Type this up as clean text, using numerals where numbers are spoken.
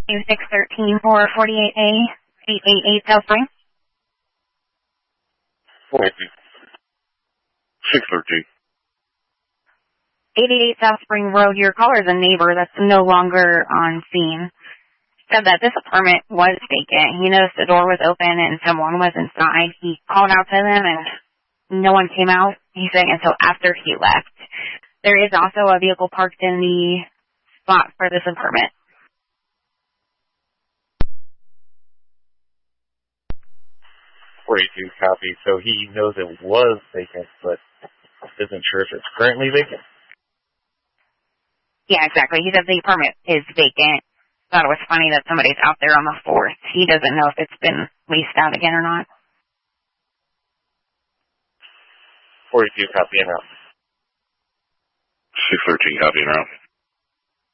613 for 48A, 888 South Spring. 613. 888 South Spring Road, your caller is a neighbor that's no longer on scene. Said that this apartment was vacant. He noticed the door was open and someone was inside. He called out to them and no one came out, he said, until after he left. There is also a vehicle parked in the spot for this apartment. Copy. So he knows it was vacant, but isn't sure if it's currently vacant? Yeah, exactly. He said the apartment is vacant. Thought it was funny that somebody's out there on the 4th. He doesn't know if it's been leased out again or not. 42, copy and out. 613, copy and out.